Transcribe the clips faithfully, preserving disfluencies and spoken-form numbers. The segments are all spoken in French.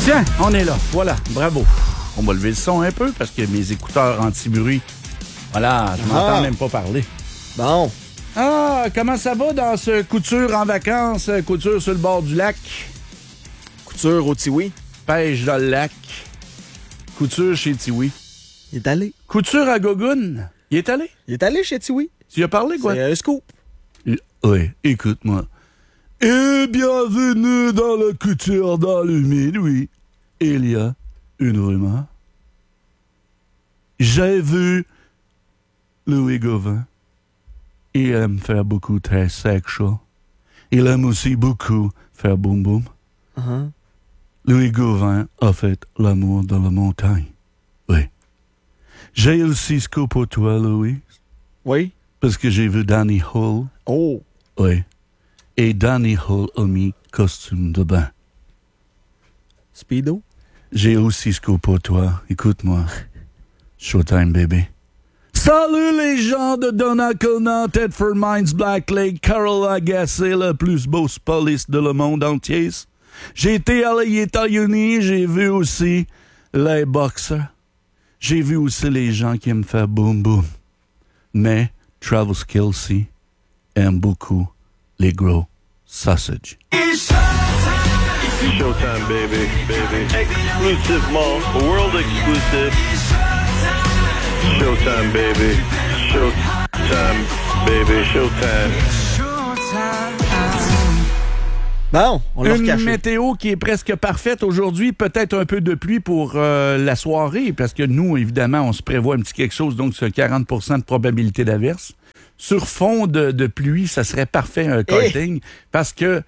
Tiens, on est là. Voilà, bravo. On va lever le son un peu parce que mes écouteurs anti-bruit, voilà, je m'entends Ah. même pas parler. Bon. Ah, comment ça va dans ce couture en vacances, couture sur le bord du lac, Couture au Tiwi. pêche dans le lac, couture chez Tiwi, Il est allé. couture à Gogoune. Il est allé? Il est allé chez Tiwi. Tu y as parlé, quoi? C'est un scoop. Oui, écoute-moi. Et bienvenue dans la couture dans l'humide, oui. Il y a une rumeur. J'ai vu Louis Gauvin. Il aime faire beaucoup très sexual. Il aime aussi beaucoup faire boum boum. Uh-huh. Louis Gauvin a fait l'amour dans la montagne. Oui. J'ai aussi scoop pour toi, Louis, Oui. parce que j'ai vu Danny Hull. Oh. Oui. Et Danny Hull a mis costume de bain. Speedo. J'ai aussi scoop pour toi. Écoute-moi. Showtime, baby. Salut les gens de Donnacona, Thetford Mines, Black Lake, Carol Agassé, le plus beau police de le monde entier. J'ai été à les États-Unis, j'ai vu aussi les boxers. J'ai vu aussi les gens qui aiment faire boum boum. Mais Travis Kelce aime beaucoup les gros sausages. Showtime, baby, baby. Exclusivement, world exclusive. Showtime, baby. Showtime, baby. Showtime. Bon, on l'a Une recaché. météo qui est presque parfaite aujourd'hui, peut-être un peu de pluie pour euh, la soirée, parce que nous, évidemment, on se prévoit un petit quelque chose, donc c'est quarante pour cent de probabilité d'averse. Sur fond de, de pluie, ça serait parfait un karting, parce que...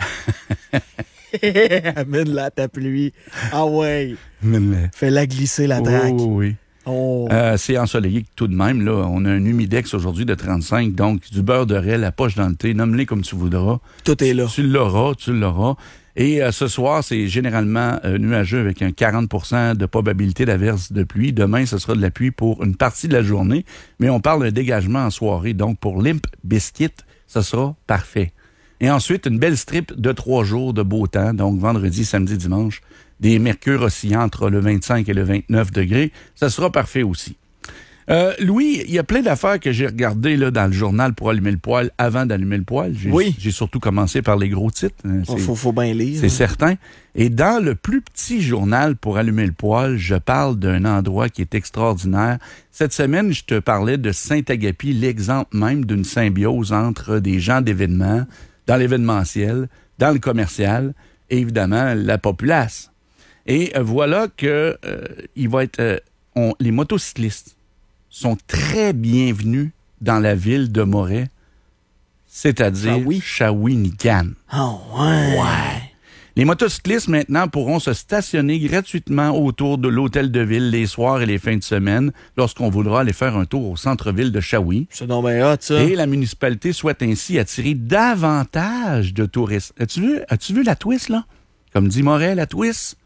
Amène-la ta pluie. Ah ouais. Mais- Fais-la glisser la traque. Oh, oui. Oh. Euh, c'est ensoleillé tout de même. Là. On a un humidex aujourd'hui de trente-cinq, donc du beurre de raie, la poche dans le thé, nomme-les comme tu voudras. Tout est là. Tu l'auras, tu l'auras. Et euh, ce soir, c'est généralement euh, nuageux avec un quarante pour cent de probabilité d'averse de pluie. Demain, ce sera de la pluie pour une partie de la journée, mais on parle d'un dégagement en soirée. Donc, pour Limp Bizkit, ce sera parfait. Et ensuite, une belle strip de trois jours de beau temps, donc vendredi, samedi, dimanche, des mercures oscillant entre le vingt-cinq et le vingt-neuf degrés. Ça sera parfait aussi. Euh, Louis, il y a plein d'affaires que j'ai regardées là, dans le journal pour allumer le poêle avant d'allumer le poêle. J'ai, Oui. J'ai surtout commencé par les gros titres. Euh, Il c'est- faut, faut bien lire. c'est certain. Et dans le plus petit journal pour allumer le poêle, je parle d'un endroit qui est extraordinaire. Cette semaine, je te parlais de Saint-Agapi, l'exemple même d'une symbiose entre des gens d'événements, dans l'événementiel, dans le commercial, et évidemment la populace. Et euh, voilà que euh, il va être euh, on, les motocyclistes sont très bienvenus dans la ville de Moret, c'est-à-dire Shawi. Shawinigan. Ah ouais. Ouais. Les motocyclistes, maintenant, pourront se stationner gratuitement autour de l'hôtel de ville les soirs et les fins de semaine lorsqu'on voudra aller faire un tour au centre-ville de Shawi. C'est donc bien hot, ça. Et la municipalité souhaite ainsi attirer davantage de touristes. As-tu vu, as-tu vu la twist, là? Comme dit Morel, la twist?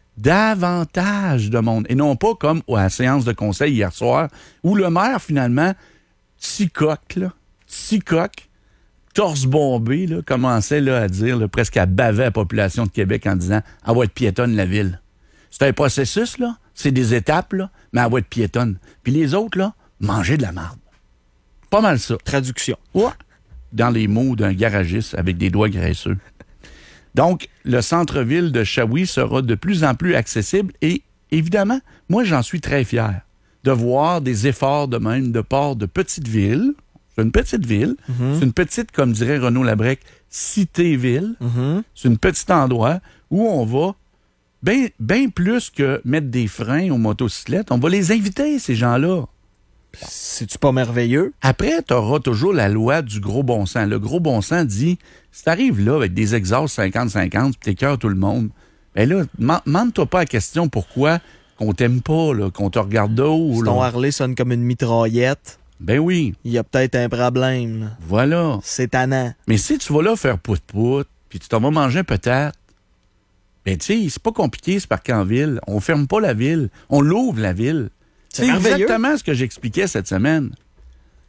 Davantage de monde. Et non pas comme à la séance de conseil hier soir, où le maire, finalement, petit coq, là, petit coq, torse bombé, là, commençait là, à dire, là, presque à baver la population de Québec en disant « Elle va être piétonne, la ville. » C'est un processus, là. C'est des étapes, là, mais elle va être piétonne. Puis les autres, là, manger de la marde. Pas mal ça. Traduction. Ouais. Dans les mots d'un garagiste avec des doigts graisseux. Donc, le centre-ville de Shawi sera de plus en plus accessible et, évidemment, moi, j'en suis très fier de voir des efforts de même de part de petites villes. C'est une petite ville. Mm-hmm. C'est une petite, comme dirait Renaud Labrec, cité-ville. Mm-hmm. C'est un petit endroit où on va, bien ben plus que mettre des freins aux motocyclettes, on va les inviter, ces gens-là. C'est-tu pas merveilleux? Après, tu auras toujours la loi du gros bon sens. Le gros bon sens dit, si t'arrives là avec des exhausts cinquante cinquante, puis t'écœures tout le monde, ben là, demande-toi pas la question pourquoi qu'on t'aime pas, là, qu'on te regarde de haut. Si là. ton Harley sonne comme une mitraillette, Ben oui, il y a peut-être un problème. là. voilà. C'est tannant. Mais si tu vas là faire pout-pout, puis tu t'en vas manger peut-être, ben tu sais, c'est pas compliqué, ce parc en ville. On ferme pas la ville, on l'ouvre la ville. C'est C'est merveilleux. exactement ce que j'expliquais cette semaine.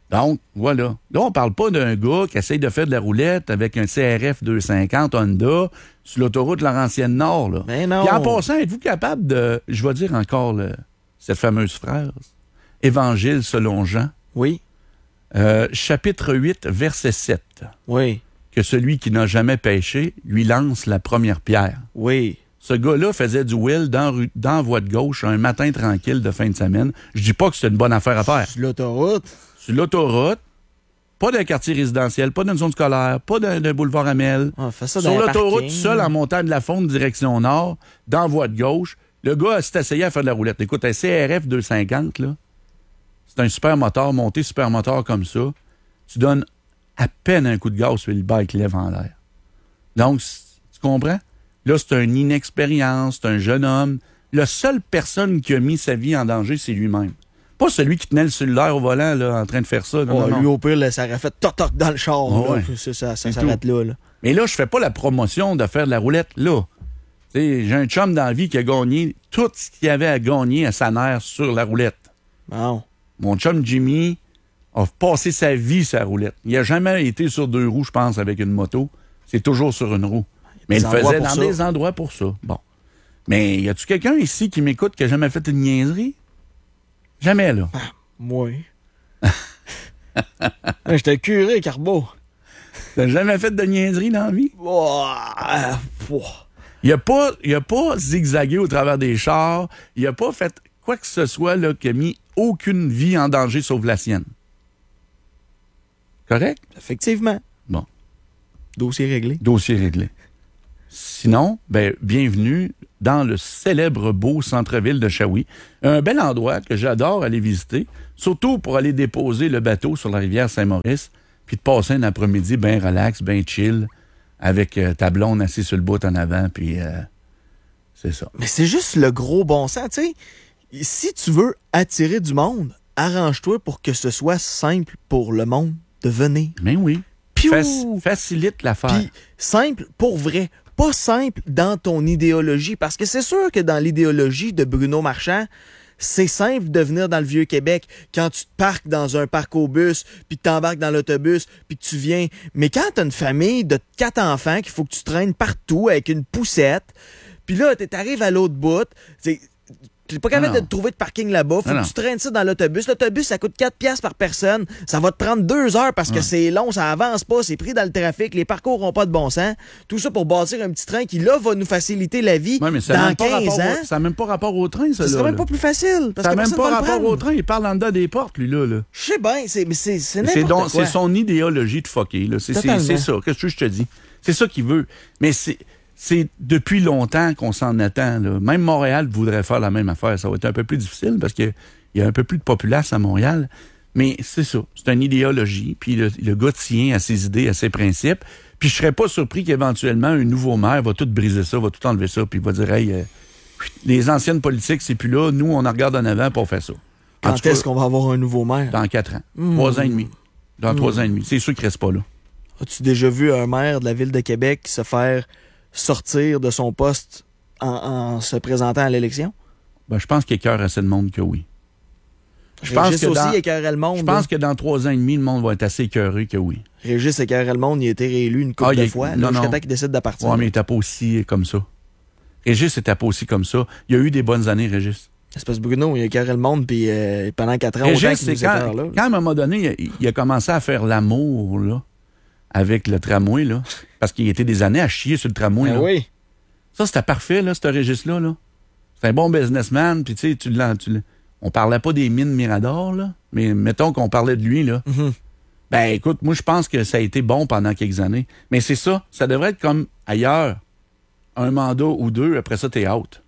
Donc, voilà. Là, on parle pas d'un gars qui essaye de faire de la roulette avec un C R F deux cent cinquante Honda sur l'autoroute Laurentienne-Nord, là. Mais non. Puis en passant, êtes-vous capable de... Je vais dire encore le, cette fameuse phrase. Évangile selon Jean. Oui. Euh, chapitre huit, verset sept. Oui. Que celui qui n'a jamais péché lui lance la première pierre. Oui. Ce gars-là faisait du will dans, rue, dans voie de gauche un matin tranquille de fin de semaine. Je dis pas que c'est une bonne affaire à faire. Sur l'autoroute. Sur l'autoroute, pas d'un quartier résidentiel, pas d'une zone scolaire, pas d'un, d'un boulevard Amel. Ah, fais ça Sur dans un l'autoroute, parking. seul en montant de la Fonte, direction nord, dans voie de gauche, le gars s'est essayé à faire de la roulette. Écoute, un C R F deux cent cinquante, là, c'est un super moteur, monté super moteur comme ça. Tu donnes à peine un coup de gaz sur le bike lève en l'air. Donc, tu comprends? Là, c'est une inexpérience, c'est un jeune homme. La seule personne qui a mis sa vie en danger, c'est lui-même. Pas celui qui tenait le cellulaire au volant là, en train de faire ça. Non, Oh, non, non. lui, au pire, là, ça aurait fait toc-toc dans le char. Oh, là. ouais. Ça, ça, ça C'est s'arrête tout. là, là. Mais là, je fais pas la promotion de faire de la roulette là. T'sais, j'ai un chum dans la vie qui a gagné tout ce qu'il y avait à gagner à sa mère sur la roulette. Bon. Mon chum Jimmy a passé sa vie sur la roulette. Il n'a jamais été sur deux roues, je pense, avec une moto. C'est toujours sur une roue. Mais il des le faisait endroits dans pour ça. des endroits pour ça. Bon. Mais y a-tu quelqu'un ici qui m'écoute qui a jamais fait une niaiserie? Jamais, là. Oui. J'étais curé, Carbo. T'as jamais fait de niaiserie dans la vie? Oh, ah, oh. Il a pas, il a pas zigzagué au travers des chars. Il a pas fait quoi que ce soit là, qui a mis aucune vie en danger sauf la sienne. Correct? Effectivement. Bon. Dossier réglé. Dossier réglé. Sinon, ben, bienvenue dans le célèbre beau centre-ville de Shawi. Un bel endroit que j'adore aller visiter, surtout pour aller déposer le bateau sur la rivière Saint-Maurice, puis de passer un après-midi bien relax, bien chill, avec euh, ta blonde assise sur le bout en avant, puis euh, c'est ça. Mais c'est juste le gros bon sens, tu sais. Si tu veux attirer du monde, arrange-toi pour que ce soit simple pour le monde de venir. Mais oui. Piou! Fac- facilite l'affaire. Puis simple pour vrai. Pas simple dans ton idéologie. Parce que c'est sûr que dans l'idéologie de Bruno Marchand, c'est simple de venir dans le Vieux-Québec quand tu te parques dans un parc au bus, puis que tu embarques dans l'autobus, puis que tu viens. Mais quand tu as une famille de quatre enfants qu'il faut que tu traînes partout avec une poussette, puis là, tu arrives à l'autre bout, c'est... T'es pas capable Non. de te trouver de parking là-bas. Faut Non, que non. tu traînes ça dans l'autobus. L'autobus, ça coûte quatre piastres par personne. Ça va te prendre deux heures parce que c'est long, ça avance pas, c'est pris dans le trafic, les parcours n'ont pas de bon sens. Tout ça pour bâtir un petit train qui, là, va nous faciliter la vie Ouais, mais ça n'a dans même, pas quinze rapport ans. au- ça a même pas rapport au train, ça. Ça serait là, même là. pas plus facile. Parce Ça n'a que même personne pas va le rapport prendre. au train. Il parle en dedans des portes, lui, là. là. Je sais bien, c'est, mais c'est, c'est C'est, n'importe donc, quoi. c'est son idéologie de fucker. Là. C'est, c'est, Totalement. c'est ça. Qu'est-ce que je te dis? C'est ça qu'il veut. Mais c'est, c'est depuis longtemps qu'on s'en attend. Là. Même Montréal voudrait faire la même affaire. Ça va être un peu plus difficile parce qu'il y a un peu plus de populace à Montréal. Mais c'est ça. C'est une idéologie. Puis le, le gars tient à ses idées, à ses principes. Puis je serais pas surpris qu'éventuellement, un nouveau maire va tout briser ça, va tout enlever ça, puis il va dire, hey, euh, les anciennes politiques, c'est plus là. Nous, on en regarde en avant pour faire ça. En Quand tout cas, est-ce qu'on va avoir un nouveau maire? dans quatre ans. Mm. Trois ans et demi. Dans Mm. trois ans et demi. C'est sûr qu'il reste pas là. As-tu déjà vu un maire de la ville de Québec se faire sortir de son poste en, en se présentant à l'élection? Ben, je pense qu'il écœure assez de monde que oui. Je pense Régis que aussi dans- écœurait le monde. Je pense là. que dans trois ans et demi, le monde va être assez écœuré que oui. Régis écœurait le monde, il a été réélu une couple Ah, il de est- fois. non, là, jusqu'à non. temps qu'il décide de partir. Ouais, mais il était pas aussi comme ça. Régis était pas aussi comme ça. Il y a eu des bonnes années, Régis. C'est parce que Bruno, il écœurait le monde, puis euh, pendant quatre ans, autant Régis, qu'il c'est nous quand, écœure, là. quand, à un moment donné, il a, il a commencé à faire l'amour, là, avec le tramway, là. Parce qu'il était des années à chier sur le tramway, Ah là. oui. Ça, c'était parfait, là, ce Régis-là, là. C'est un bon businessman, puis tu sais, tu l'as, tu l'as- on parlait pas des mines Mirador, là, mais mettons qu'on parlait de lui, là. Mhm. Ben, écoute, moi, je pense que ça a été bon pendant quelques années. Mais c'est ça, ça devrait être comme ailleurs. Un mandat ou deux, après ça, t'es out.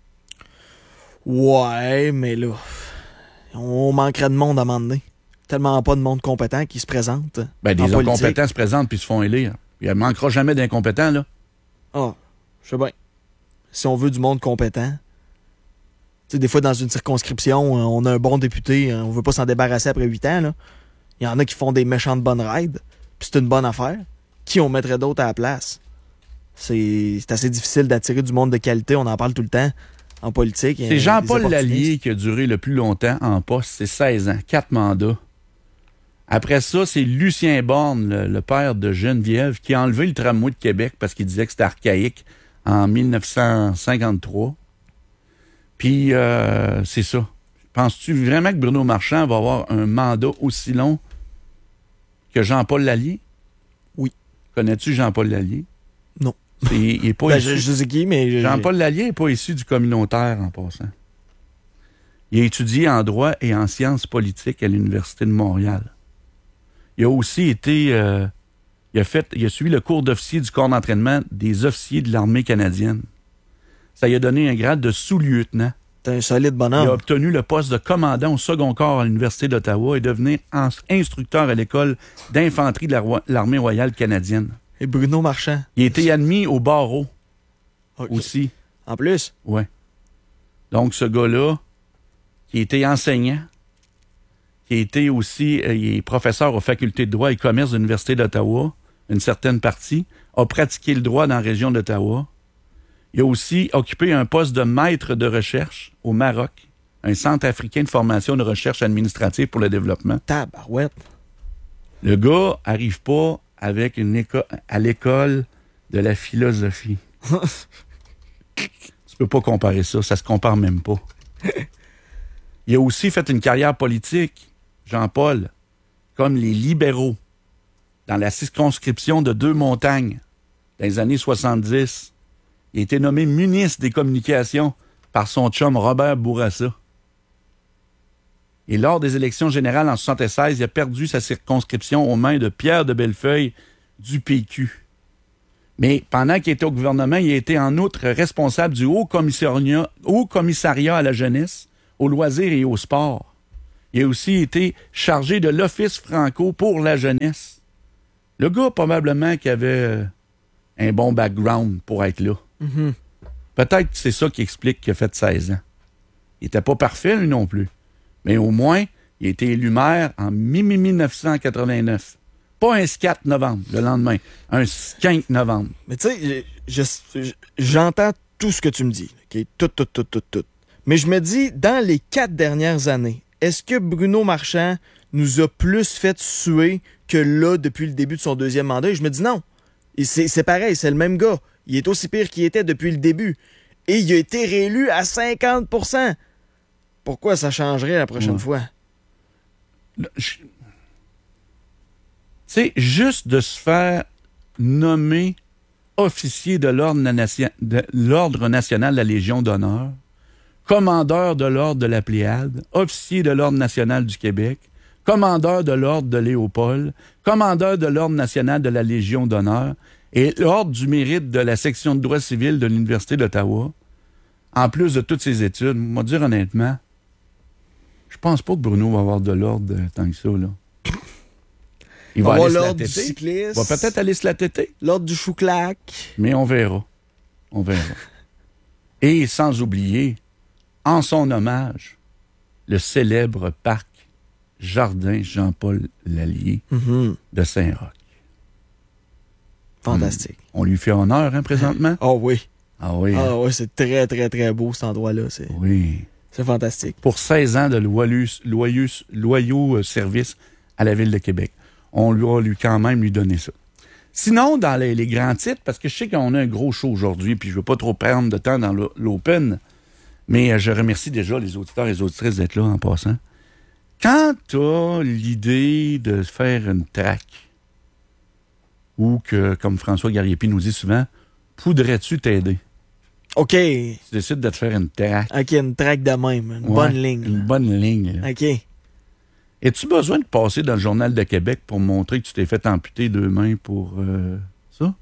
Ouais, mais là, on manquerait de monde à un moment donné. Tellement pas de monde compétent qui se présente. Ben, des en politique. incompétents se présentent puis se font élire. Il ne manquera jamais d'incompétents, là. Ah, je sais bien. Si on veut du monde compétent, tu sais, des fois, dans une circonscription, euh, on a un bon député, euh, on veut pas s'en débarrasser après huit ans, là. Il y en a qui font des méchantes bonnes raids, puis c'est une bonne affaire. Qui on mettrait d'autres à la place? C'est c'est assez difficile d'attirer du monde de qualité, on en parle tout le temps en politique. Il y a C'est des Jean-Paul opportunistes. Lallier qui a duré le plus longtemps en poste, c'est seize ans, quatre mandats. Après ça, c'est Lucien Borne, le, le père de Geneviève, qui a enlevé le tramway de Québec parce qu'il disait que c'était archaïque en dix-neuf cent cinquante-trois. Puis, euh, c'est ça. Penses-tu vraiment que Bruno Marchand va avoir un mandat aussi long que Jean-Paul Lallier? Oui. Connais-tu Jean-Paul Lallier? Non. C'est, il est pas Ben, issu... je, je sais qui, mais... Jean-Paul Lallier n'est pas issu du communautaire, en passant. Il a étudié en droit et en sciences politiques à l'Université de Montréal. Il a aussi été... Euh, il a fait, il a suivi le cours d'officier du corps d'entraînement des officiers de l'armée canadienne. Ça lui a donné un grade de sous-lieutenant. T'es un solide bonhomme. Il a obtenu le poste de commandant au second corps à l'Université d'Ottawa et devenu en- instructeur à l'école d'infanterie de la roi- l'armée royale canadienne. Et Bruno Marchand. Il a été admis au barreau Okay. aussi. En plus. Ouais. Donc, ce gars-là, qui a été enseignant, qui a été aussi euh, il est professeur aux facultés de droit et commerce de l'Université d'Ottawa, une certaine partie, a pratiqué le droit dans la région d'Ottawa. Il a aussi occupé un poste de maître de recherche au Maroc, un centre africain de formation de recherche administrative pour le développement. Tabarouette. Le gars arrive pas avec une éco- à l'école de la philosophie. Tu peux pas comparer ça, ça se compare même pas. Il a aussi fait une carrière politique, Jean-Paul, comme les libéraux, dans la circonscription de Deux-Montagnes, dans les années soixante-dix. Il a été nommé ministre des Communications par son chum Robert Bourassa. Et lors des élections générales en soixante-seize, il a perdu sa circonscription aux mains de Pierre de Bellefeuille du P Q. Mais pendant qu'il était au gouvernement, il a été en outre responsable du Haut Commissariat, Haut Commissariat à la jeunesse, aux loisirs et au sport. Il a aussi été chargé de l'Office franco pour la jeunesse. Le gars, probablement, qui avait euh, un bon background pour être là. Mm-hmm. Peut-être que c'est ça qui explique qu'il a fait seize ans. Il était pas parfait, lui non plus. Mais au moins, il a été élu maire en mille neuf cent quatre-vingt-neuf. Pas un quatre novembre, le lendemain. Un cinq novembre. Mais tu sais, je- je- j'entends tout ce que tu me dis. Okay? Tout, tout, tout, tout, tout. Mais je me dis, dans les quatre dernières années, est-ce que Bruno Marchand nous a plus fait suer que là, depuis le début de son deuxième mandat? Et je me dis non. Et c'est, c'est pareil, c'est le même gars. Il est aussi pire qu'il était depuis le début. Et il a été réélu à cinquante pour cent. Pourquoi ça changerait la prochaine Ouais. fois? Tu sais, juste de se faire nommer officier de l'Ordre, nation- de l'Ordre national de la Légion d'honneur, commandeur de l'Ordre de la Pléiade, officier de l'Ordre national du Québec, commandeur de l'Ordre de Léopold, commandeur de l'Ordre national de la Légion d'honneur et l'Ordre du mérite de la section de droit civil de l'Université d'Ottawa, en plus de toutes ses études, moi dire honnêtement, je pense pas que Bruno va avoir de l'ordre euh, tant que ça, là. Il va, On va aller se la l'ordre du téter. cycliste. Il va peut-être aller se la téter, L'ordre du chou-clac. mais on verra. On verra. Et sans oublier, en son hommage, le célèbre parc Jardin Jean-Paul Lallier Mm-hmm. de Saint-Roch. Fantastique. On lui fait honneur, hein, présentement? Oh oui. Ah oui. hein? Ah oui, c'est très, très, très beau cet endroit-là. C'est, Oui. c'est fantastique. Pour seize ans de loyaux, loyaux, loyaux euh, services à la Ville de Québec. On lui a lui quand même lui donner ça. Sinon, dans les, les grands titres, parce que je sais qu'on a un gros show aujourd'hui, puis je veux pas trop prendre de temps dans l'o- l'open, mais euh, je remercie déjà les auditeurs et les auditrices d'être là en passant. Quand tu as l'idée de faire une traque, ou que, comme François Gariepi nous dit souvent, poudrais-tu t'aider? OK. Tu décides de te faire une traque. OK, une traque de même. Une Ouais, bonne ligne. Une bonne ligne. là. OK. As-tu besoin de passer dans le Journal de Québec pour montrer que tu t'es fait amputer deux mains pour euh, ça?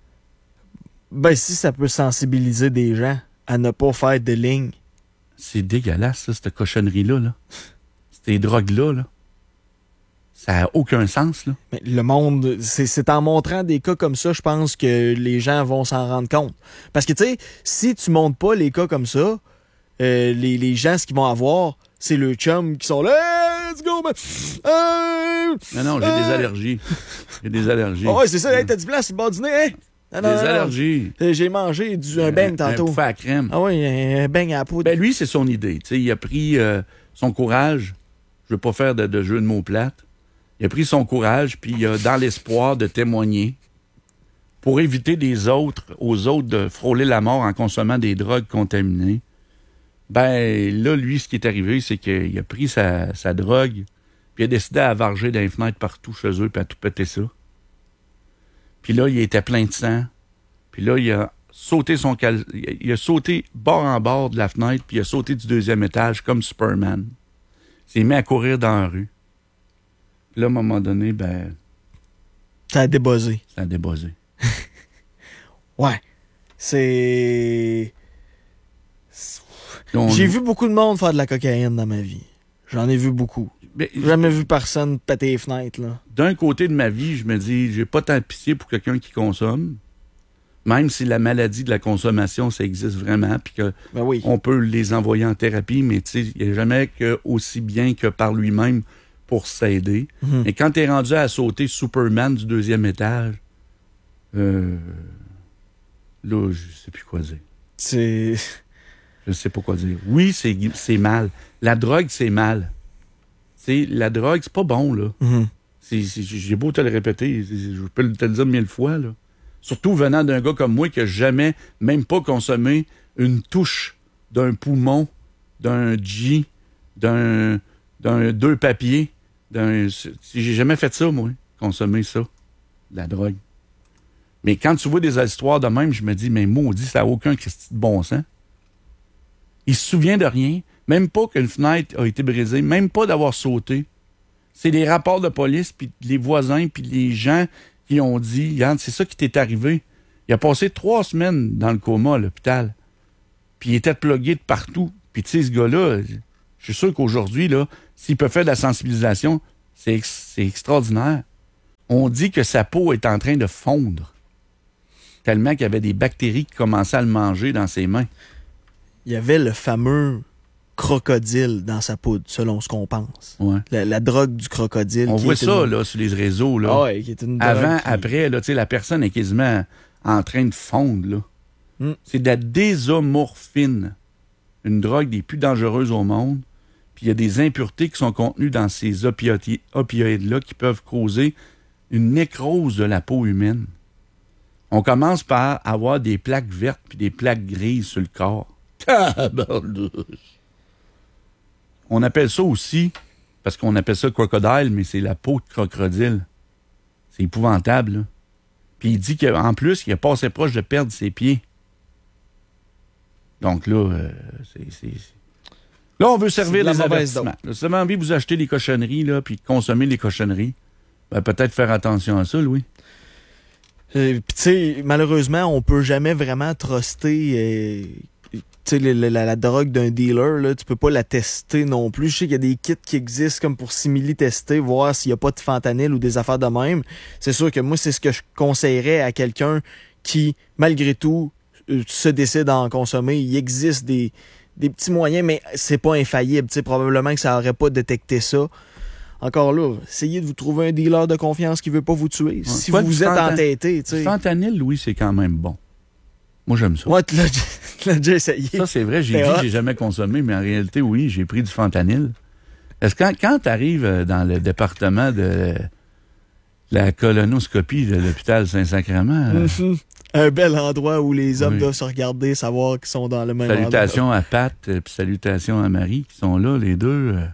Ben, si ça peut sensibiliser des gens à ne pas faire de ligne. C'est dégueulasse, ça, cette cochonnerie-là. Là. Ces drogues-là. Là. Ça n'a aucun sens. Là. Mais le monde, c'est, c'est en montrant des cas comme ça, je pense que les gens vont s'en rendre compte. Parce que, tu sais, si tu montres pas les cas comme ça, euh, les, les gens, ce qu'ils vont avoir, c'est le chum qui sont là. Hey, let's go, man! Hey! Non, non, j'ai Euh. des allergies. J'ai des allergies. Ah ouais, c'est ça. Hey, t'as du blanc sur le bord du nez, hein? Non, Des non, non, non. allergies. Euh, J'ai mangé du, un beigne tantôt. Un pouffet à crème. Ah oui, un beigne à la poudre. Ben, lui, c'est son idée. Tu sais, il a pris euh, son courage. Je veux pas faire de, de jeu de mots plates. Il a pris son courage, puis il a, dans l'espoir de témoigner, pour éviter des autres, aux autres de frôler la mort en consommant des drogues contaminées, ben là, lui, ce qui est arrivé, c'est qu'il a pris sa, sa drogue, puis il a décidé à varger dans les fenêtres partout chez eux, puis à tout péter ça. Puis là, il était plein de sang. Puis là, il a sauté son cal... il a sauté bord en bord de la fenêtre, puis il a sauté du deuxième étage comme Superman. Il s'est mis à courir dans la rue. Puis là, à un moment donné, ben... Ça a débuzzé. Ça a débuzzé. Ouais. C'est... On... J'ai vu beaucoup de monde faire de la cocaïne dans ma vie. J'en ai vu beaucoup. Mais, J'ai jamais vu personne péter les fenêtres, là. D'un côté de ma vie, je me dis, j'ai pas tant de pitié pour quelqu'un qui consomme, même si la maladie de la consommation, ça existe vraiment, puis que ben oui. on peut les envoyer en thérapie, mais tu sais, il n'y a jamais que aussi bien que par lui-même pour s'aider. Mm-hmm. Et quand t'es rendu à sauter Superman du deuxième étage, euh, là, je sais plus quoi dire. C'est... Je sais pas quoi dire. Oui, c'est, c'est mal. La drogue, c'est mal. T'sais, la drogue, c'est pas bon, là. Mm-hmm. C'est, c'est, j'ai beau te le répéter, je peux te le dire mille fois, là. Surtout venant d'un gars comme moi qui n'a jamais, même pas consommé une touche d'un poumon, d'un G, d'un, d'un deux papiers, d'un... J'ai jamais fait ça, moi, consommer ça, de la drogue. Mais quand tu vois des histoires de même, je me dis, mais maudit, ça n'a aucun Christi de bon sens. Il se souvient de rien, même pas qu'une fenêtre a été brisée, même pas d'avoir sauté. C'est les rapports de police, puis les voisins, puis les gens qui ont dit, regarde, c'est ça qui t'est arrivé. Il a passé trois semaines dans le coma à l'hôpital. Puis il était plugué de partout. Puis tu sais, ce gars-là, je suis sûr qu'aujourd'hui, là, s'il peut faire de la sensibilisation, c'est, ex- c'est extraordinaire. On dit que sa peau est en train de fondre. Tellement qu'il y avait des bactéries qui commençaient à le manger dans ses mains. Il y avait le fameux crocodile dans sa poudre, selon ce qu'on pense. Ouais. La, la drogue du crocodile. On qui voit est ça, une... là, sur les réseaux, là. Ah ouais, qui est une drogue Avant, qui... après, là, tu sais, la personne est quasiment en train de fondre, là. Mm. C'est de la désomorphine, une drogue des plus dangereuses au monde. Puis il y a des impuretés qui sont contenues dans ces opioïdes- opioïdes-là qui peuvent causer une nécrose de la peau humaine. On commence par avoir des plaques vertes puis des plaques grises sur le corps. On appelle ça aussi, parce qu'on appelle ça crocodile, mais c'est la peau de crocodile. C'est épouvantable, là. Puis il dit qu'en plus, il a passé proche de perdre ses pieds. Donc là, euh, c'est, c'est, c'est... Là, on veut servir de la des mauvaise avertissements. Là, si vous avez envie de vous acheter des cochonneries, là, puis de consommer les cochonneries, ben, peut-être faire attention à ça, Louis. Euh, Puis tu sais, malheureusement, on peut jamais vraiment truster euh, tu sais, la, la, la drogue d'un dealer. Là, tu peux pas la tester non plus. Je sais qu'il y a des kits qui existent comme pour simili-tester, voir s'il y a pas de fentanyl ou des affaires de même. C'est sûr que moi, c'est ce que je conseillerais à quelqu'un qui, malgré tout, euh, se décide à en consommer. Il existe des, des petits moyens, mais c'est pas infaillible. Tu sais, probablement que ça aurait pas détecté ça. Encore là, essayez de vous trouver un dealer de confiance qui veut pas vous tuer. Ouais. Si Quoi, vous vous êtes fentan- entêté, tu sais. Le fentanyl, Louis, c'est quand même bon. Moi, j'aime ça. Ouais, tu l'as, tu l'as déjà essayé. Ça, c'est vrai. J'ai C'est dit hot. que j'ai jamais consommé, mais en réalité, oui, j'ai pris du fentanyl. Est-ce que quand, quand tu arrives dans le département de la colonoscopie de l'hôpital Saint-Sacrement, euh, Mm-hmm. Un bel endroit où les hommes Oui. doivent se regarder, savoir qu'ils sont dans le même salutations à Pat et salutations à Marie qui sont là, les deux. Euh,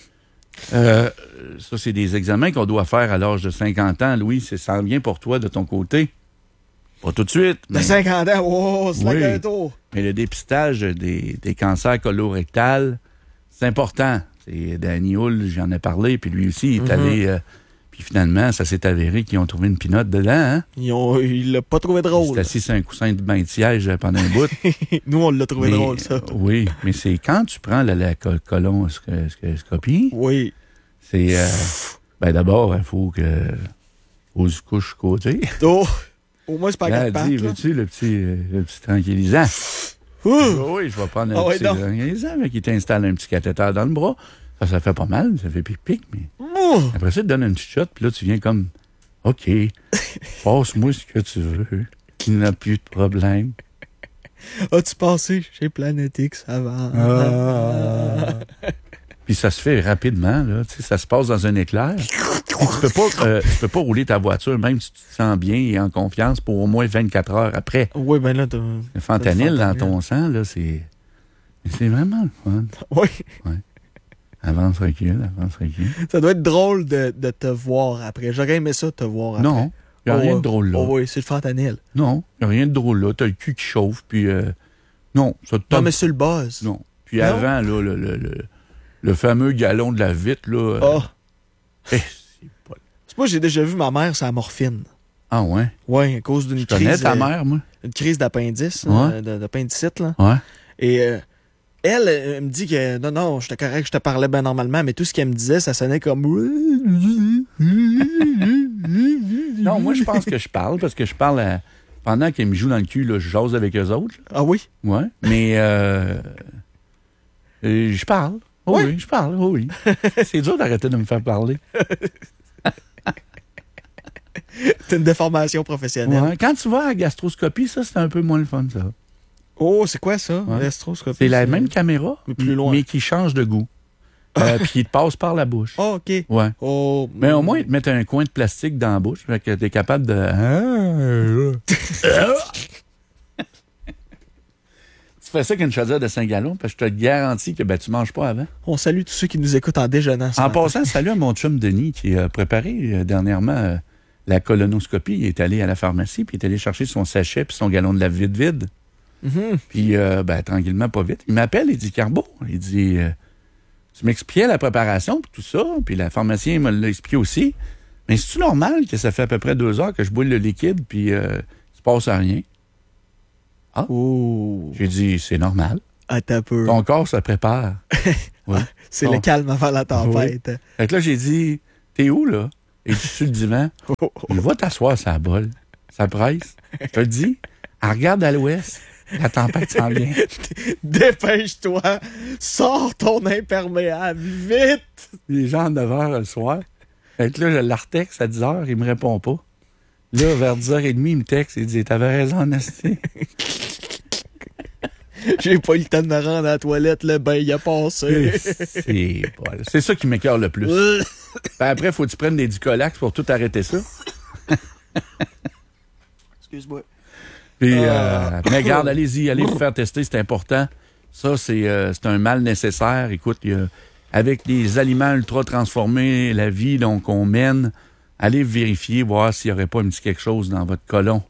euh, ça, c'est des examens qu'on doit faire à l'âge de cinquante ans. Louis, c'est ça bien pour toi de ton côté. Pas tout de suite. De Mais, cinquante ans, wow, c'est Oui. là un tour. mais le dépistage des, des cancers colorectals, c'est important. C'est Danny Hull, j'en ai parlé, puis lui aussi, il est Mhm. allé... euh, puis finalement, ça s'est avéré qu'ils ont trouvé une pinotte dedans. Hein? Ils ont, il l'a pas trouvé Il drôle. s'est assis sur un coussin de bain de siège pendant un bout. Nous, on l'a trouvé Mais, drôle, ça. euh, oui, mais c'est quand tu prends la, la col- colonoscopie, Oui. c'est... Euh, ben d'abord, il faut que... faut se couche côté. Oh, au moins, c'est pas Là, quatre pattes, dis, là. veux-tu le petit, euh, le petit tranquillisant? Ouh. Oui, je vais prendre un Ah ouais, petit donc. tranquillisant, mais qui t'installe un petit cathéter dans le bras. Ça, ça fait pas mal, ça fait pic-pic, mais... Ouh. Après ça, tu te donnes une petite shot, puis là, tu viens comme... OK, passe-moi ce que tu veux. Il n'y a plus de problème. As-tu passé chez Planet X avant? Ah. Puis ça se fait rapidement, là. Tu sais, ça se passe dans un éclair. Puis tu peux pas, euh, tu peux pas rouler ta voiture, même si tu te sens bien et en confiance, pour au moins vingt-quatre heures après. Oui, ben là, t'as... Le fentanyl dans ton sang, là, c'est... C'est vraiment le fun. Oui. Ouais. Avance, recule, avance, recule. Ça doit être drôle de, de te voir après. J'aurais aimé ça, te voir après. Non, il n'y a Oh, rien de drôle là. Oh oui, c'est le fentanyl. Non, il n'y a rien de drôle là. T'as le cul qui chauffe, puis... Euh, non, ça te Non, tente- mais c'est le buzz. Non. Puis Non? avant, là, le, le, le, le fameux galon de la vitre, là... euh, Ah. eh, c'est pas... Moi, j'ai déjà vu ma mère sa morphine. Ah ouais? Oui, à cause d'une Je connais crise... ta euh, mère, moi. Une crise d'appendice, Ouais. euh, de- d'appendicite, là. Ouais. Et euh, elle, elle me dit que non, non, j'étais correct, je te parlais bien normalement, mais tout ce qu'elle me disait, ça sonnait comme... Non, moi, je pense que je parle, parce que je parle à... Pendant qu'elle me joue dans le cul, là, je jase avec eux autres. là. Ah oui? Ouais. Mais, euh... euh, je parle. Oh Ouais. oui, je parle. Oh oui. C'est dur d'arrêter de me faire parler. C'est une déformation professionnelle. Ouais. Quand tu vas à la gastroscopie, ça, c'est un peu moins le fun, ça. Oh, c'est quoi ça? Ouais. L'astroscopie, C'est la même caméra, Mais plus loin. mais qui change de goût. Euh, puis qui te passe par la bouche. Oh, OK. Ouais. Oh, Mais au moins, ils te mettent un coin de plastique dans la bouche, fait que t'es capable de... Tu fais ça qu'une chaudière de cinq gallons, parce que je te garantis que ben, tu manges pas avant. On salue tous ceux qui nous écoutent en déjeunant. ce En matin. passant, salut à mon chum Denis qui a préparé euh, dernièrement euh, la colonoscopie. Il est allé à la pharmacie, puis il est allé chercher son sachet puis son gallon de lave vide vide. Mhm. Puis, euh, ben, tranquillement, pas vite. Il m'appelle, il dit, Carbo, il dit, euh, tu m'expliquais la préparation, puis tout ça, puis la pharmacienne me l'a expliqué aussi. Mais c'est-tu normal que ça fait à peu près deux heures que je bois le liquide, puis euh, il se passe rien? Oh. J'ai dit, c'est normal. Attends un peu. Ton corps se prépare. Ouais. C'est Bon. le calme avant la tempête. Fait que là, j'ai dit, t'es où, là? Et tu sur le divan? Il va t'asseoir, ça bol. Ça presse. Je te le dis. Elle regarde à l'ouest. La tempête s'en vient. Dépêche-toi. Sors ton imperméable. Vite. Les gens à neuf heures le soir. Fait que là, je l'artexte à dix heures, il me répond pas. Là, vers dix heures trente, il me texte, il dit, t'avais raison, Nasty. J'ai pas eu le temps de me rendre à la toilette. Le bain, il a passé. C'est pas- c'est ça qui m'écœure le plus. Ben après, faut que tu prennes des Dicolax pour tout arrêter ça. Excuse-moi. Puis, Ah. euh, mais garde, allez-y, allez vous faire tester, c'est important. Ça, c'est euh, c'est un mal nécessaire. Écoute, il y a- avec les aliments ultra transformés, la vie donc qu'on mène, allez vérifier, voir s'il n'y aurait pas un petit quelque chose dans votre côlon.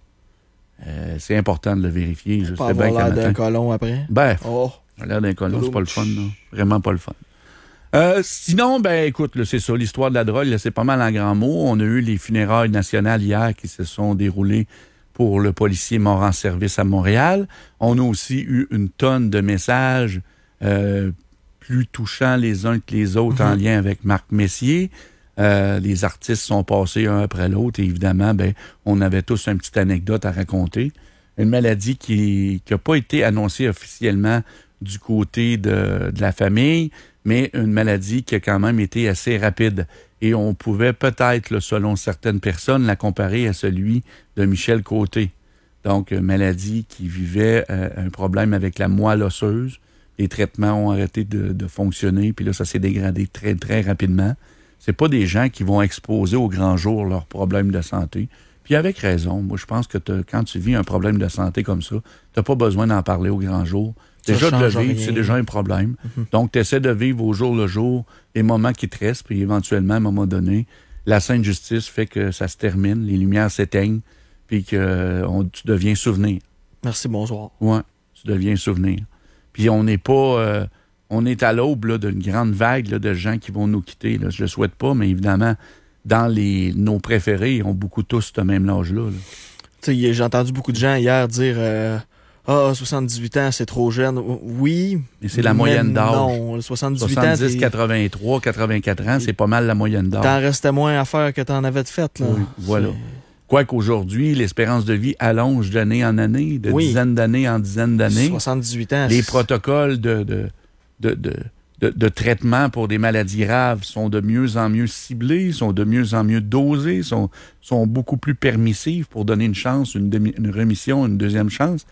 Euh, c'est important de le vérifier. Je Pas sais bien avoir l'air qu'à d'un matin- colon après. Ben, Oh. a l'air d'un colon, c'est pas le fun, là. Vraiment pas le fun. Euh, sinon, ben écoute, là, c'est ça, l'histoire de la drogue, là, c'est pas mal en grands mots. On a eu les funérailles nationales hier qui se sont déroulées pour le policier mort en service à Montréal. On a aussi eu une tonne de messages euh, plus touchants les uns que les autres en lien avec Marc Messier. Euh, les artistes sont passés un après l'autre et évidemment, ben, on avait tous une petite anecdote à raconter. Une maladie qui n'a pas été annoncée officiellement du côté de, de la famille, mais une maladie qui a quand même été assez rapide. Et on pouvait peut-être, là, selon certaines personnes, la comparer à celui de Michel Côté. Donc, une maladie qui vivait euh, un problème avec la moelle osseuse. Les traitements ont arrêté de, de fonctionner, puis là, ça s'est dégradé très, très rapidement. C'est pas des gens qui vont exposer au grand jour leurs problèmes de santé. Puis avec raison. Moi, je pense que t'as- quand tu vis un problème de santé comme ça, t'as pas besoin d'en parler au grand jour. Ça Déjà de le change vivre, rien. c'est déjà un problème. Donc, tu essaies de vivre au jour le jour les moments qui te restent, puis éventuellement, à un moment donné, la Sainte Justice fait que ça se termine, les lumières s'éteignent, puis que euh, on- tu deviens souvenir. Merci, bonsoir. Ouais, tu deviens souvenir. Puis on n'est pas... euh, on est à l'aube là, d'une grande vague là, de gens qui vont nous quitter. Là. Je le souhaite pas, mais évidemment, dans les nos préférés, ils ont beaucoup tous ce même âge-là. là. Tu sais, j'ai entendu beaucoup de gens hier dire euh, ah, soixante-dix-huit ans, c'est trop jeune. Oui. Et c'est la moyenne d'âge. Non, soixante-dix-huit ans, soixante-dix, t'es- quatre-vingt-trois, quatre-vingt-quatre ans, c'est pas mal la moyenne d'âge. t'en restait moins à faire que t'en avais de fait. Là. Oui, voilà. Quoiqu'aujourd'hui, l'espérance de vie allonge d'année en année, de Oui. dizaines d'années en dizaines d'années. soixante-dix-huit ans. Les c'est- protocoles de, de, de, de, de, de traitement pour des maladies graves sont de mieux en mieux ciblés, sont de mieux en mieux dosés, sont, sont beaucoup plus permissifs pour donner une chance, une, demi- une remission, une deuxième chance.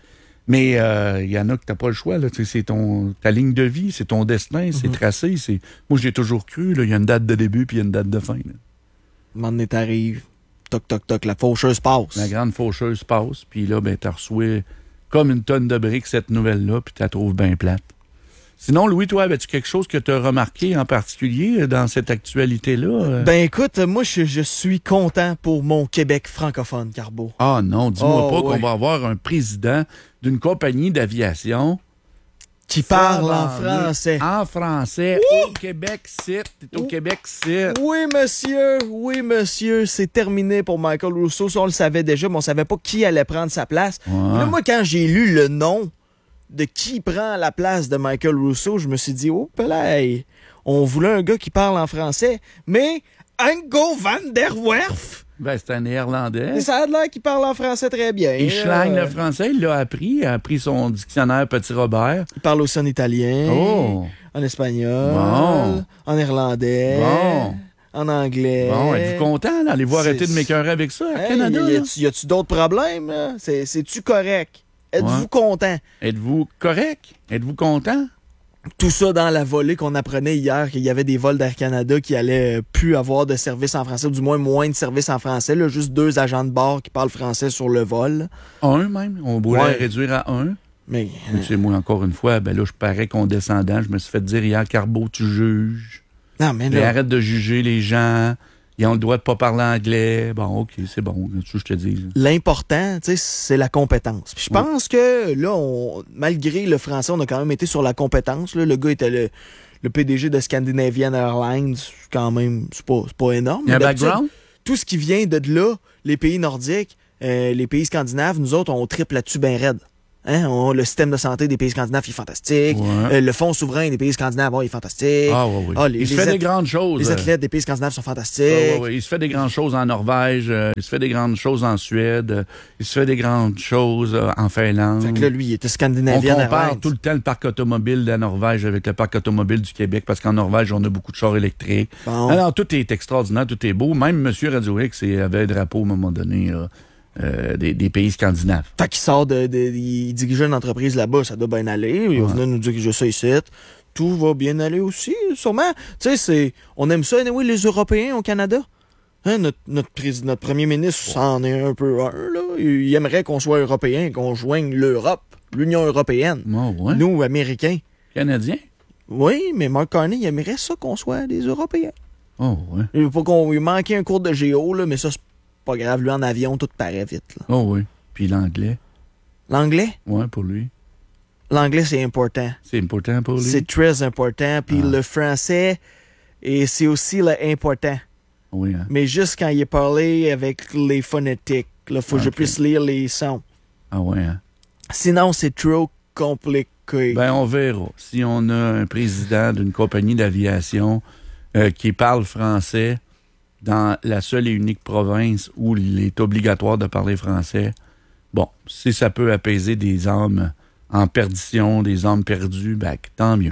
Mais il euh, y en a que t'as pas le choix. Là. C'est ton, ta ligne de vie, c'est ton destin, c'est Mhm. tracé. C'est... Moi, j'ai toujours cru, il y a une date de début puis il y a une date de fin. Là. Un moment donné, t'arrives, toc, toc, toc, la faucheuse passe. La grande faucheuse passe, puis là, ben, t'as reçu comme une tonne de briques cette nouvelle-là, puis tu la trouves bien plate. Sinon, Louis, toi, avais-tu quelque chose que tu as remarqué en particulier dans cette actualité-là? Ben écoute, moi, je, je suis content pour mon Québec francophone, Carbo. Ah non, dis-moi Oh, pas ouais. qu'on va avoir un président d'une compagnie d'aviation Qui parle Ça va en français. En français, au Québec site. T'es au Ouh. Québec site. Oui, monsieur, oui, monsieur, c'est terminé pour Michael Rousseau. Ça, on le savait déjà, mais on savait pas qui allait prendre sa place. Ouais. Là, moi, quand j'ai lu le nom de qui prend la place de Michael Rousseau, je me suis dit, oh, pelay, on voulait un gars qui parle en français, mais Ango van der Werf, Ben, c'est un Néerlandais. et ça a l'air qu'il parle en français très bien. Il schlingue Euh, le français, il l'a appris. Il a appris son dictionnaire Petit Robert. Il parle aussi en italien, Oh! en espagnol, Bon. en néerlandais, Bon. en anglais. Bon, êtes-vous content? là? Allez-vous C'est- arrêter de m'écœurer avec ça, à Hey, Canada? y, là? a-tu, y a-tu d'autres problèmes? là? C'est, c'est-tu correct? Êtes-vous Ouais. content? Êtes-vous correct? Êtes-vous content? Tout ça dans la volée qu'on apprenait hier, qu'il y avait des vols d'Air Canada qui allaient euh, plus avoir de service en français, ou du moins moins de service en français. Là, juste deux agents de bord qui parlent français sur le vol. Un même? On voulait Ouais. réduire à un. Mais Mais tu sais, moi, encore une fois, ben là, je parais condescendant. Je me suis fait dire hier, Carbo, tu juges. non, mais Mais là, arrête de juger les gens. Ils ont le droit de pas parler anglais. Bon, OK, c'est bon. Tu veux que je te dise. l'important, tu sais, c'est la compétence. Puis je Ouais. pense que là, on, malgré le français, on a quand même été sur la compétence. Là. Le gars était le, le P D G de Scandinavian Airlines. Quand même, c'est pas, c'est pas énorme. Il y a un Mais d'habitude, background? tout ce qui vient de là, les pays nordiques, euh, les pays scandinaves, nous autres, on triple là-dessus bien raide. Hein? On- le système de santé des pays scandinaves, il est fantastique. Ouais. Euh, le fonds souverain des pays scandinaves, oh, il est fantastique. Ah, oui, oui. Ah, les- il se les fait des ath- grandes choses. Les euh, athlètes des pays scandinaves sont fantastiques. ouais, ouais, ouais. Il se fait des grandes choses en Norvège. euh, il se fait des grandes choses en Suède. euh, il se fait des grandes choses euh, en Finlande. Fait que là, lui, il était On Scandinavian compare Airlines. tout le temps le parc automobile de la Norvège avec le parc automobile du Québec parce qu'en Norvège, on a beaucoup de chars électriques. Bon. Alors, tout est extraordinaire, tout est beau. Même M. Radio X avait un drapeau à un moment donné là, euh, des, des pays scandinaves. Fait qu'il sort de, de- il dirigeait une entreprise là-bas, ça doit bien aller. Il Ouais. venait nous diriger ça ici. Tout va bien aller aussi, sûrement. Tu sais, c'est, on aime ça, oui, les Européens au Canada. Hein, notre, notre, prés- notre premier ministre, c'en est un peu un, là. Il, il aimerait qu'on soit européen, qu'on joigne l'Europe, l'Union européenne. Oh, ouais. Nous, Américains. Canadiens? Oui, mais Mark Carney, il aimerait ça qu'on soit des Européens. Oh, ouais. Il veut pas qu'on lui manquait un cours de géo, là, mais ça, c'est pas grave. Lui, en avion, tout paraît vite. Là. Oh, oui. Puis l'anglais? L'anglais? Ouais, pour lui. L'anglais, c'est important. C'est important pour lui? C'est très important. Puis Ah. le français, et c'est aussi là, important. Oui, hein? Mais juste quand il est parlé avec les phonétiques. Là, faut que je Ok. puisse lire les sons. Ah, ouais, hein? Sinon, c'est trop compliqué. Ben, on verra. Si on a un président d'une compagnie d'aviation euh, qui parle français dans la seule et unique province où il est obligatoire de parler français, bon, si ça peut apaiser des âmes en perdition, des âmes perdues, ben, tant mieux.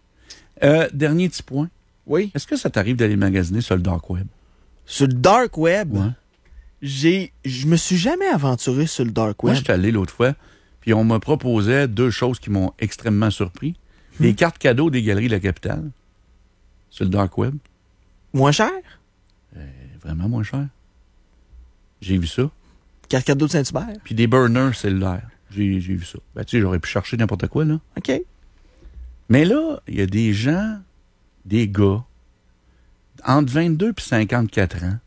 Euh, dernier petit point. Oui. Est-ce que ça t'arrive d'aller magasiner sur le dark web? Sur le dark web, Ouais. j'ai, je me suis jamais aventuré sur le dark Moi, web. je suis allé l'autre fois, puis on me proposait deux choses qui m'ont extrêmement surpris. Hmm. Des cartes cadeaux des Galeries de la Capitale sur le dark web. Moins cher? Vraiment moins cher. J'ai vu ça. Carte cadeau de Saint-Hubert? Puis des burners cellulaires. J'ai, j'ai vu ça. Ben, tu sais, j'aurais pu chercher n'importe quoi, là. OK. Mais là, il y a des gens, des gars, entre vingt-deux et cinquante-quatre ans,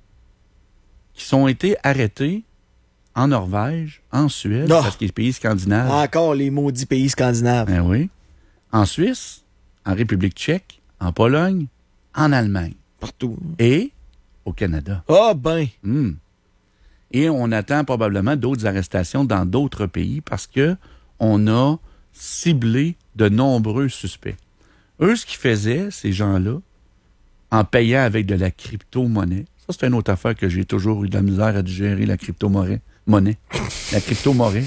qui sont été arrêtés en Norvège, en Suède, Ah. parce que les pays scandinaves. Encore les maudits pays scandinaves. Ben oui. En Suisse, en République tchèque, en Pologne, en Allemagne Partout. et au Canada. Ah ben. Hmm. Et on attend probablement d'autres arrestations dans d'autres pays parce que on a ciblé de nombreux suspects. Eux, ce qu'ils faisaient, ces gens-là, en payant avec de la crypto-monnaie, ça, c'est une autre affaire que j'ai toujours eu de la misère à digérer, la crypto-monnaie. Monnaie. La crypto-monnaie.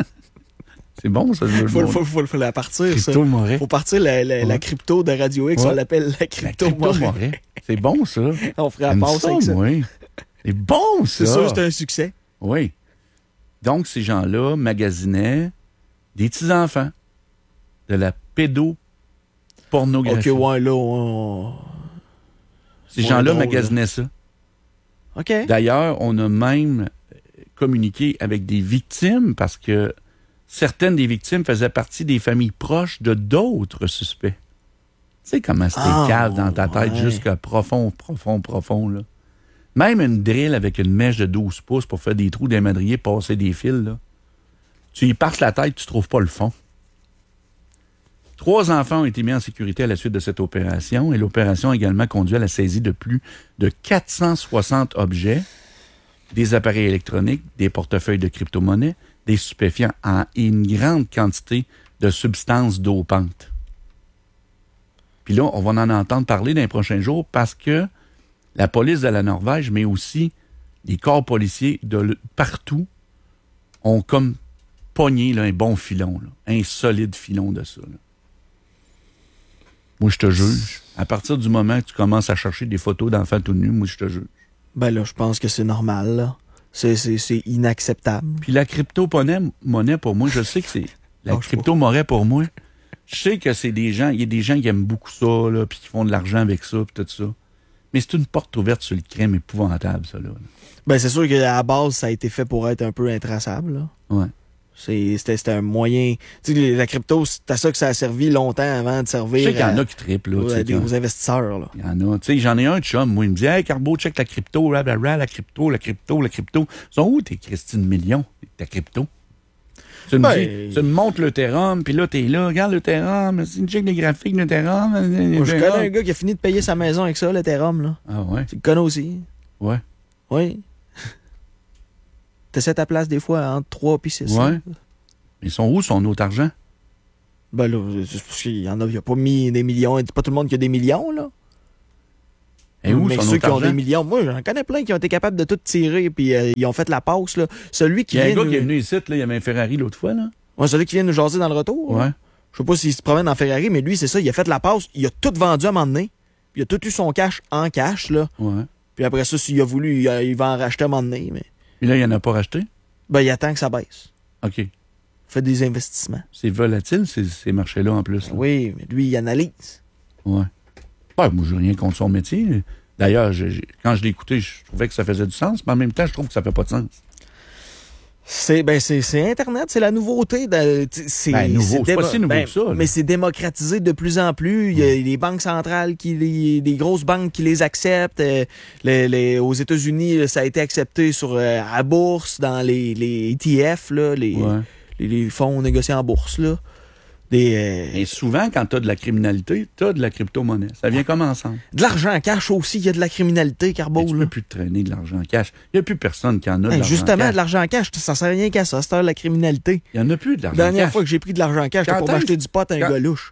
C'est bon, ça, le jeu de Faut, mots. faut, faut, faut la partir, ça. Crypto-monnaie. Faut partir la, la, la Ouais. crypto de Radio X, Ouais. on l'appelle la La crypto crypto-monnaie. C'est bon, ça. On ferait la J'aime passe ça, avec ça. moi. C'est bon, ça. C'est sûr, c'est un succès. Oui. Donc, ces gens-là magasinaient des petits-enfants, de la pédopornographie. OK, ouais, là, on... Ces Ouais, gens-là drôle, magasinaient ça. OK. D'ailleurs, on a même communiqué avec des victimes parce que certaines des victimes faisaient partie des familles proches de d'autres suspects. Tu sais comment c'était Ah, cave dans ta tête ouais. jusqu'à profond, profond, profond, là. Même une drill avec une mèche de douze pouces pour faire des trous des madriers, passer des fils, là. Tu y passes la tête, tu trouves pas le fond. Trois enfants ont été mis en sécurité à la suite de cette opération et l'opération a également conduit à la saisie de plus de quatre cent soixante objets, des appareils électroniques, des portefeuilles de crypto-monnaies, des stupéfiants en- et une grande quantité de substances dopantes. Puis là, on va en entendre parler dans les prochains jours parce que la police de la Norvège, mais aussi les corps policiers de l- partout, ont comme pogné là, un bon filon, là, un solide filon de ça. Là. Moi, je te juge. À partir du moment que tu commences à chercher des photos d'enfants tout nus, moi, je te juge. Ben là, je pense que c'est normal, là. C'est, c'est, c'est inacceptable. Puis la crypto-monnaie, monnaie, pour moi, je sais que c'est... La Lâche crypto-monnaie, pour moi, je sais que c'est des gens... Il y a des gens qui aiment beaucoup ça, là, puis qui font de l'argent avec ça, puis tout ça. Mais c'est une porte ouverte sur le crime épouvantable, ça, là. Ben, c'est sûr qu'à la base, ça a été fait pour être un peu intraçable, là. Ouais. C'est, c'était, c'était un moyen... Tu sais, la crypto, c'est à ça que ça a servi longtemps avant de Je servir sais qu'il y en à- a qui trippent, là. tu aux, sais, des- quand- aux investisseurs, là. Il y en a. Tu sais, j'en ai un chum, moi, il me dit, hey, Carbo, check la crypto, rah, rah, rah, la crypto, la crypto, la crypto. Ils sont où tes Christine Millions, ta crypto? Tu me Ben, dis, tu me montres l'Ethereum, puis là, t'es là, regarde l'Ethereum, c'est une check des graphiques de l'Ethereum. Moi, je connais un gars qui a fini de payer sa maison avec ça, l'Ethereum, là. Ah ouais? Tu le connais aussi. Ouais. Oui. T'essaies ta place des fois entre trois puis six. Ouais. là. Ils sont où son autre argent? Ben là, c'est parce qu'il y en a, il a pas mis des millions. C'est pas tout le monde qui a des millions, là. Et où Mais son ceux autre qui ont argent? des millions, moi, j'en connais plein qui ont été capables de tout tirer puis euh, ils ont fait la passe, là. Celui qui Il y a un vient gars nous... qui est venu ici, là, il y avait un Ferrari l'autre fois, là. Ouais, celui qui vient nous jaser dans le retour. là. Ouais. Je sais pas s'il se promène en Ferrari, mais lui, c'est ça, il a fait la passe, il a tout vendu à un moment donné. Puis il a tout eu son cash en cash, là. Ouais. Puis après ça, s'il a voulu, il, a- il va en racheter à un moment donné, mais... Et là, il en a pas racheté? Ben, il attend que ça baisse. OK. Fait des investissements. C'est volatile, ces, ces marchés-là, en plus. là. Oui, mais lui, il analyse. Ouais. Ouais, moi, j'ai rien contre son métier. D'ailleurs, j'ai- j'ai- quand je l'ai écouté, je trouvais que ça faisait du sens, mais en même temps, je trouve que ça fait pas de sens. C'est ben c'est c'est Internet, c'est la nouveauté. De, c'est Ben, nouveau, c'est pas démo- si nouveau ben, que ça, là. Mais c'est démocratisé de plus en plus. Il y a les banques centrales, qui les, les grosses banques qui les acceptent. Euh, les, les- aux États-Unis, ça a été accepté sur euh, à bourse, dans les, les E T F, là, les, Ouais. les, les fonds négociés en bourse. Là. Des, euh, Et souvent, quand tu as de la criminalité, tu as de la crypto-monnaie. Ça vient comme ensemble. de l'argent en cash aussi, il y a de la criminalité, Carbo. Mais tu là. peux plus te traîner de l'argent en cash. Il n'y a plus personne qui en a de Hey, l'argent justement, en de cash. l'argent en cash, ça sert à rien qu'à ça, c'est la criminalité. Il n'y en a plus de La l'argent en dernière cash. fois que j'ai pris de l'argent en cash, c'était Quand pour est-ce- m'acheter du pot à un quand- gars louche.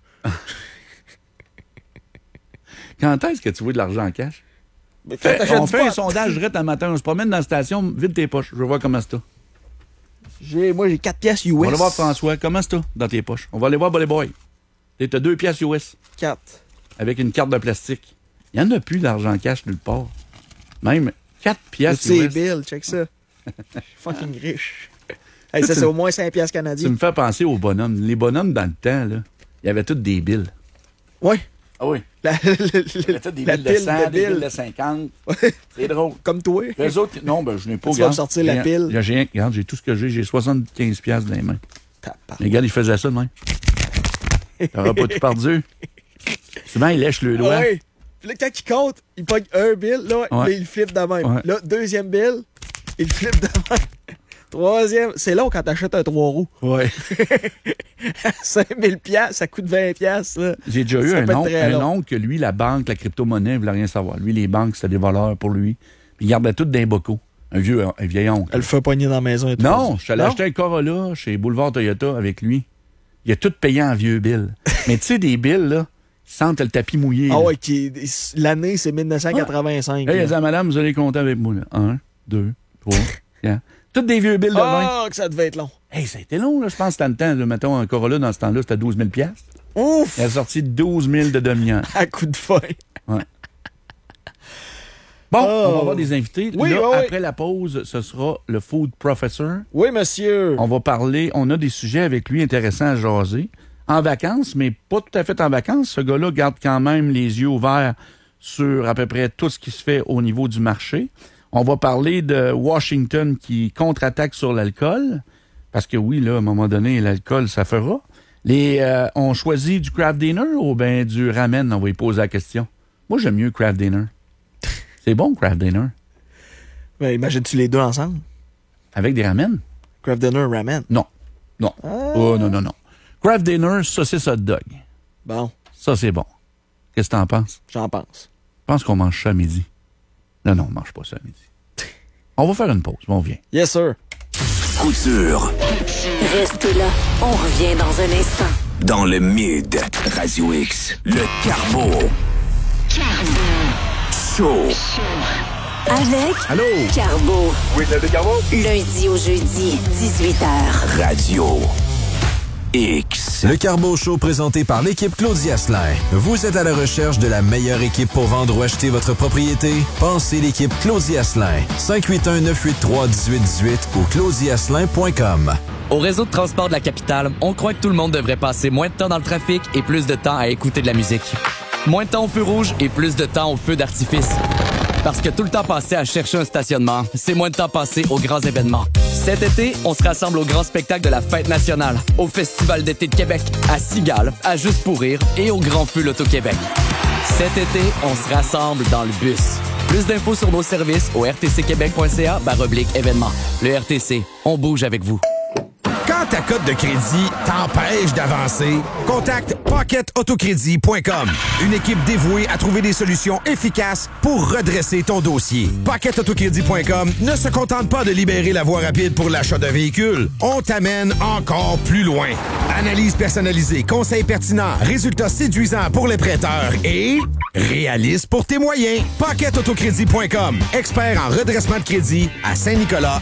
Quand est-ce que tu vois de l'argent en cash? Mais quand Fait- t'achètes on du fait un pot- sondage direct un matin. On se promène dans la station, vide tes poches. Je veux voir comment c'est. J'ai, moi, j'ai quatre pièces U S. On va aller voir François. Comment c'est dans tes poches? On va aller voir Bolly Boy. Tu as deux pièces U S quatre. avec une carte de plastique. Il n'y en a plus d'argent en cash nulle part. Même quatre pièces C'est U S. Bill, check ça. Je suis fucking riche. Hey, Ça, ça, tu- c'est au moins cinq pièces Tu canadiens. me fais penser aux bonhommes. Les bonhommes, dans le temps, là, il y avait tous des billes. Ouais. Ah oui. La, Il y avait tous des la billes de pile cent, de des billes billes. de cinquante. C'est drôle. Comme toi. Les autres, non, ben, je n'ai pas. Tu vas me regarde. sortir la J'ai- pile. J'ai rien. Regarde, j'ai tout ce que j'ai. J'ai soixante-quinze piastres dans les mains. Tabarnak. Les gars, ils faisaient ça de même. T'auras pas tout perdu. Souvent, ils lèchent le doigt. Ouais. Puis là, quand il compte, il pogne un bill, là, Ouais. là, il flippe de même. Ouais. Là, deuxième bill, il flippe de même. Troisième, c'est long quand t'achètes un trois roues. Ouais. cinq mille piastres, ça coûte vingt piastres, là. J'ai déjà eu Ça un peut être oncle, très un long. oncle que lui, la banque, la crypto-monnaie, il voulait rien savoir. Lui, les banques, c'était des voleurs pour lui. Puis il gardait tout dans les bocaux. Un vieux, un vieil oncle. Elle le fait pogner dans la maison et tout. Non, je suis allé Non? acheter un Corolla chez Boulevard Toyota avec lui. Il a tout payé en vieux billes. Mais tu sais, des billes, là, qui sentent le tapis mouillé. Ah là. ouais, qui, l'année, c'est mille neuf cent quatre-vingt-cinq. Là, il a là. dit à madame, vous allez compter avec moi. Là. Un, deux, trois, quatre. Toutes des vieux billes de vingt. Ah, que ça devait être long. Hey, ça a été long, là, je pense, c'était le temps. Là, mettons, un Corolla, dans ce temps-là, c'était douze mille piastres. Ouf! Il a sorti douze mille de demi-heure. À coup de feuille. Ouais. Bon, Oh. on va avoir des invités. Oui, Là, oui, oui. après la pause, ce sera le Food Professor. Oui, monsieur. On va parler, on a des sujets avec lui intéressants à jaser. En vacances, mais pas tout à fait en vacances. Ce gars-là garde quand même les yeux ouverts sur à peu près tout ce qui se fait au niveau du marché. On va parler de Washington qui contre-attaque sur l'alcool. Parce que oui, là, à un moment donné, l'alcool, ça fera. Les, euh, on choisit du craft dinner ou bien du ramen? On va y poser la question. Moi, j'aime mieux craft dinner. C'est bon, craft dinner. Ben, imagines-tu les deux ensemble? Avec des ramen? Craft dinner, ramen. Non. Non. Oh, non, non, non. Craft dinner, saucisse hot dog. Bon, Ça, c'est bon. Qu'est-ce que t'en penses? j'en pense. Je pense qu'on mange ça à midi. Non, non, on mange pas ça à midi. On va faire une pause. On vient. Yes, sir. Coup sûr. Restez là, on revient dans un instant. Dans le Mid, Radio X, le Carbo. Show. Avec Allô? Carbo. Oui, c'est Carbo? Lundi au jeudi, dix-huit heures. Radio X. Le Carbo Show présenté par l'équipe Claudie Asselin. Vous êtes à la recherche de la meilleure équipe pour vendre ou acheter votre propriété? Pensez l'équipe Claudie Asselin. cinq huit un, neuf huit trois, un huit un huit ou claudie asselin point com. Au réseau de transport de la capitale, on croit que tout le monde devrait passer moins de temps dans le trafic et plus de temps à écouter de la musique. Moins de temps au feu rouge et plus de temps au feu d'artifice. Parce que tout le temps passé à chercher un stationnement, c'est moins de temps passé aux grands événements. Cet été, on se rassemble au grand spectacle de la Fête nationale, au Festival d'été de Québec, à Cigale, à Juste pour rire et au Grand Feu Loto-Québec. Cet été, on se rassemble dans le bus. Plus d'infos sur nos services au r t c québec point c a barre oblique événements. Le R T C, on bouge avec vous. Quand ta cote de crédit t'empêche d'avancer, contacte pocket autocrédit point com. Une équipe dévouée à trouver des solutions efficaces pour redresser ton dossier. pocket autocrédit point com ne se contente pas de libérer la voie rapide pour l'achat de véhicules. On t'amène encore plus loin. Analyse personnalisée, conseils pertinents, résultats séduisants pour les prêteurs et réaliste pour tes moyens. pocket autocrédit point com. Expert en redressement de crédit à Saint-Nicolas